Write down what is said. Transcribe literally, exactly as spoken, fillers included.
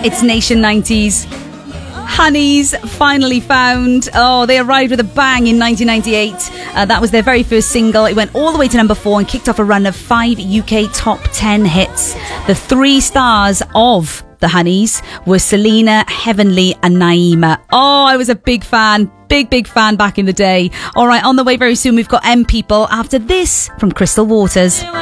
It's Nation nineties. Honey's finally found. Oh, they arrived with a bang in nineteen ninety-eight. Uh, that was their very first single. It went all the way to number four and kicked off a run of five U K top ten hits. The three stars of the Honeys were Selena, Heavenly and Naima. Oh, I was a big fan. Big, big fan back in the day. All right, on the way very soon, we've got M People after this from Crystal Waters.